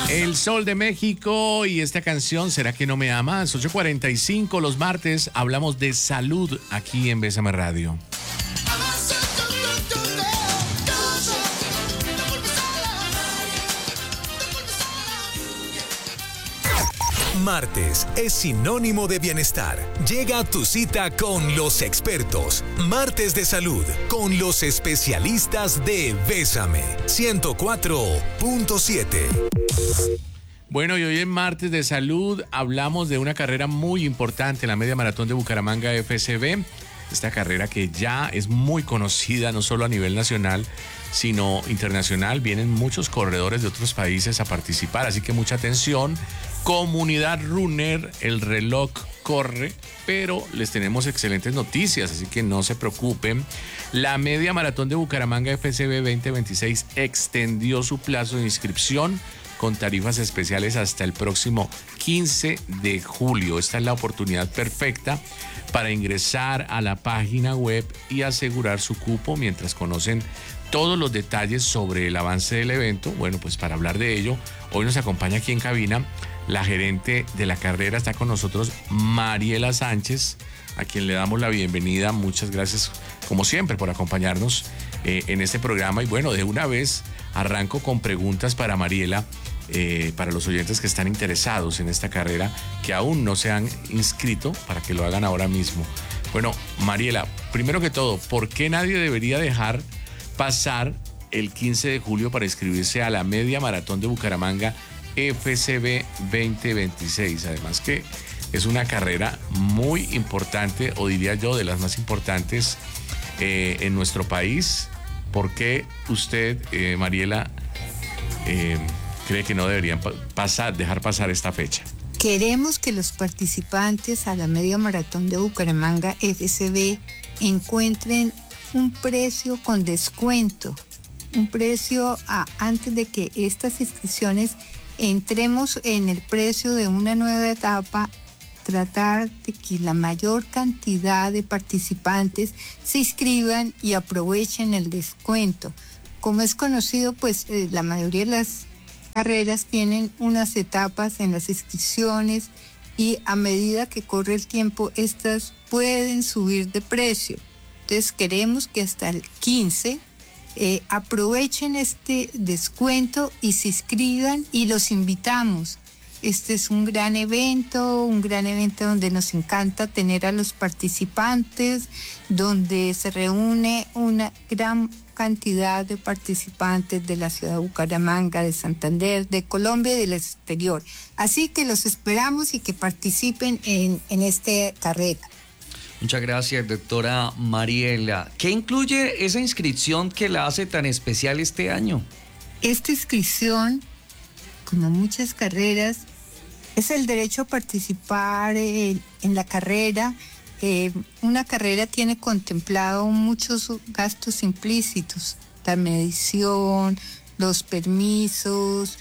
El Sol de México y esta canción, ¿Será que no me amas? 8:45 los martes, hablamos de salud aquí en Bésame Radio. Martes es sinónimo de bienestar. Llega a tu cita con los expertos. Martes de salud con los especialistas de Bésame 104.7. Bueno, y hoy en Martes de Salud hablamos de una carrera muy importante, la Media Maratón de Bucaramanga FCB. Esta carrera que ya es muy conocida no solo a nivel nacional, sino internacional. Vienen muchos corredores de otros países a participar, así que mucha atención. Comunidad Runner, el reloj corre, pero les tenemos excelentes noticias, así que no se preocupen. La Media Maratón de Bucaramanga FCB 2026 extendió su plazo de inscripción con tarifas especiales hasta el próximo 15 de julio. Esta es la oportunidad perfecta para ingresar a la página web y asegurar su cupo mientras conocen todos los detalles sobre el avance del evento. Bueno, pues para hablar de ello, hoy nos acompaña aquí en cabina la gerente de la carrera. Está con nosotros Mariela Sánchez, a quien le damos la bienvenida. Muchas gracias, como siempre, por acompañarnos en este programa. Y bueno, de una vez arranco con preguntas para Mariela, para los oyentes que están interesados en esta carrera, que aún no se han inscrito, para que lo hagan ahora mismo. Bueno, Mariela, primero que todo, ¿por qué nadie debería dejar pasar el 15 de julio para inscribirse a la Media Maratón de Bucaramanga FCB 2026? Además que es una carrera muy importante, o diría yo, de las más importantes en nuestro país. ¿Por qué usted, Mariela, cree que no deberían dejar pasar esta fecha? Queremos que los participantes a la Media Maratón de Bucaramanga FCB encuentren un precio con descuento, un precio antes de que estas inscripciones entremos en el precio de una nueva etapa, tratar de que la mayor cantidad de participantes se inscriban y aprovechen el descuento. Como es conocido, pues la mayoría de las carreras tienen unas etapas en las inscripciones y a medida que corre el tiempo, estas pueden subir de precio. Entonces queremos que hasta el 15 aprovechen este descuento y se inscriban, y los invitamos. Este es un gran evento donde nos encanta tener a los participantes, donde se reúne una gran cantidad de participantes de la ciudad de Bucaramanga, de Santander, de Colombia y del exterior. Así que los esperamos y que participen en esta carrera. Muchas gracias, doctora Mariela. ¿Qué incluye esa inscripción que la hace tan especial este año? Esta inscripción, como muchas carreras, es el derecho a participar en la carrera. Una carrera tiene contemplado muchos gastos implícitos: la medición, los permisos,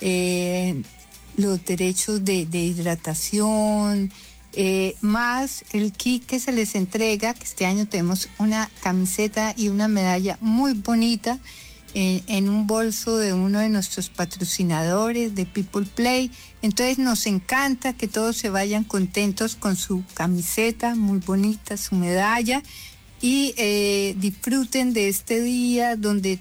los derechos de hidratación, más el kit que se les entrega, que este año tenemos una camiseta y una medalla muy bonita en un bolso de uno de nuestros patrocinadores de People Play. Entonces nos encanta que todos se vayan contentos con su camiseta muy bonita, su medalla, y disfruten de este día donde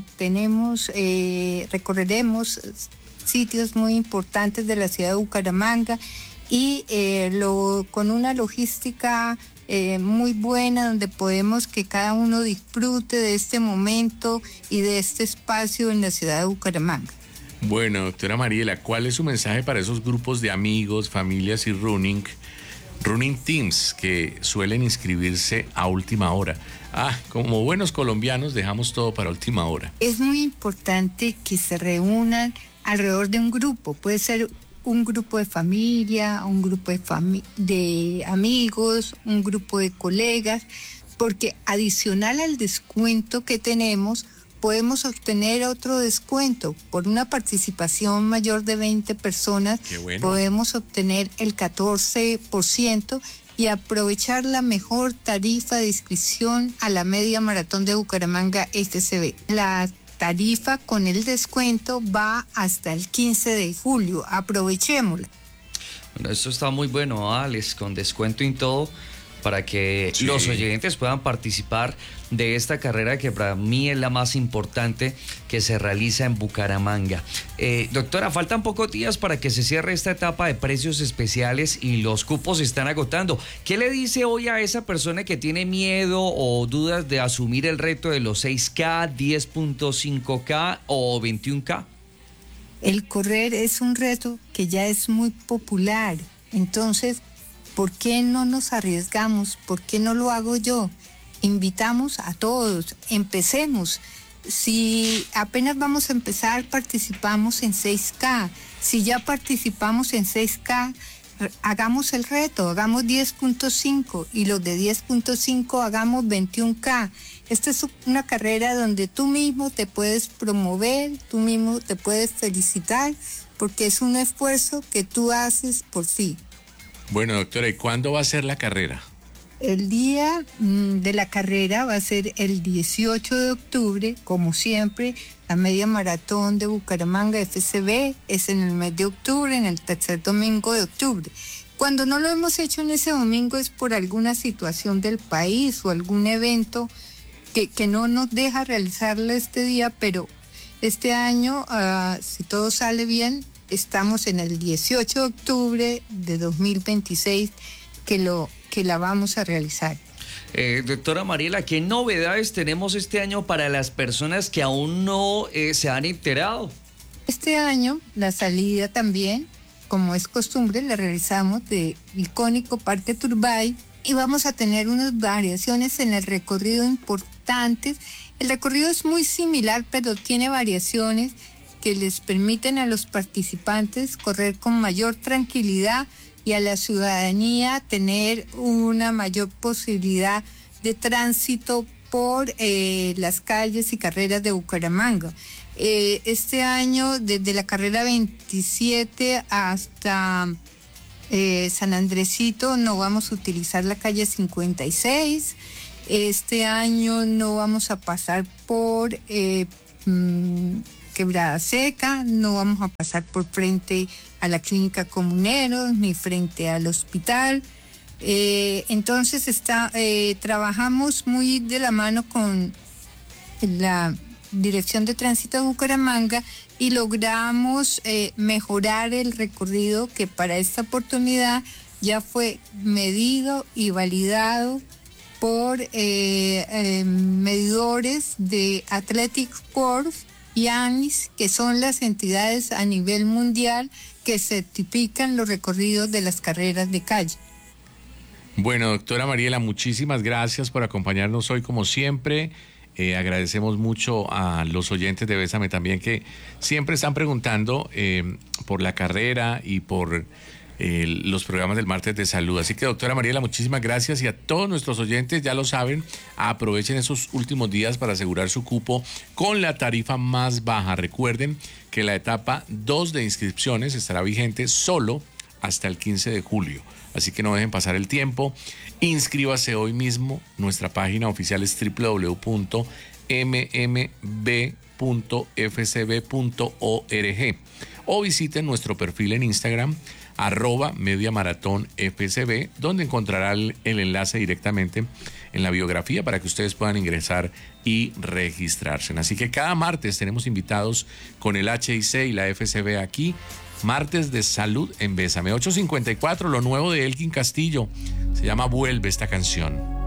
recorreremos sitios muy importantes de la ciudad de Bucaramanga, y con una logística muy buena, donde podemos que cada uno disfrute de este momento y de este espacio en la ciudad de Bucaramanga. Bueno, doctora Mariela, ¿cuál es su mensaje para esos grupos de amigos, familias y running teams que suelen inscribirse a última hora? Como buenos colombianos dejamos todo para última hora. Es muy importante que se reúnan alrededor de un grupo. Puede ser un grupo de familia, un grupo de amigos, un grupo de colegas, porque adicional al descuento que tenemos, podemos obtener otro descuento. Por una participación mayor de 20 personas, bueno, podemos obtener el 14% y aprovechar la mejor tarifa de inscripción a la Media Maratón de Bucaramanga FCB. La tarifa con el descuento va hasta el 15 de julio. Aprovechémosla. Bueno, esto está muy bueno, Alex, con descuento y todo, para que Sí. los oyentes puedan participar de esta carrera que para mí es la más importante que se realiza en Bucaramanga. Doctora, faltan pocos días para que se cierre esta etapa de precios especiales y los cupos se están agotando. ¿Qué le dice hoy a esa persona que tiene miedo o dudas de asumir el reto de los 6K, 10.5K o 21K? El correr es un reto que ya es muy popular. Entonces, ¿por qué no nos arriesgamos? ¿Por qué no lo hago yo? Invitamos a todos, empecemos. Si apenas vamos a empezar, participamos en 6K. Si ya participamos en 6K, hagamos el reto, hagamos 10.5 y los de 10.5 hagamos 21K. Esta es una carrera donde tú mismo te puedes promover, tú mismo te puedes felicitar, porque es un esfuerzo que tú haces por ti. Bueno, doctora, ¿y cuándo va a ser la carrera? El día de la carrera va a ser el 18 de octubre, como siempre. La media maratón de Bucaramanga FCB es en el mes de octubre, en el tercer domingo de octubre. Cuando no lo hemos hecho en ese domingo es por alguna situación del país o algún evento que no nos deja realizarlo este día, pero este año, si todo sale bien, estamos en el 18 de octubre de 2026 que la vamos a realizar. Doctora Mariela, ¿qué novedades tenemos este año para las personas que aún no se han enterado? Este año la salida también, como es costumbre, la realizamos de icónico Parque Turbay y vamos a tener unas variaciones en el recorrido importantes. El recorrido es muy similar, pero tiene variaciones que les permiten a los participantes correr con mayor tranquilidad y a la ciudadanía tener una mayor posibilidad de tránsito por las calles y carreras de Bucaramanga. Este año, desde la carrera 27 hasta San Andresito, no vamos a utilizar la calle 56. Este año no vamos a pasar por Quebrada Seca, no vamos a pasar por frente a la clínica Comuneros ni frente al hospital. Entonces trabajamos muy de la mano con la Dirección de Tránsito de Bucaramanga y logramos mejorar el recorrido que para esta oportunidad ya fue medido y validado por medidores de Athletic Sports y ANIS, que son las entidades a nivel mundial que certifican los recorridos de las carreras de calle. Bueno, doctora Mariela, muchísimas gracias por acompañarnos hoy como siempre. Agradecemos mucho a los oyentes de Bésame también que siempre están preguntando por la carrera y por los programas del martes de salud. Así que, doctora Mariela, muchísimas gracias, y a todos nuestros oyentes, ya lo saben, aprovechen esos últimos días para asegurar su cupo con la tarifa más baja. Recuerden que la etapa 2 de inscripciones estará vigente solo hasta el 15 de julio. Así que no dejen pasar el tiempo. Inscríbase hoy mismo. Nuestra página oficial es www.mmb.fcb.org o visiten nuestro perfil en Instagram @mediamaratonfcb, donde encontrará el enlace directamente en la biografía para que ustedes puedan ingresar y registrarse. Así que cada martes tenemos invitados con el HIC y la FCB aquí. Martes de salud en Bésame. 8:54, lo nuevo de Elkin Castillo. Se llama Vuelve esta canción.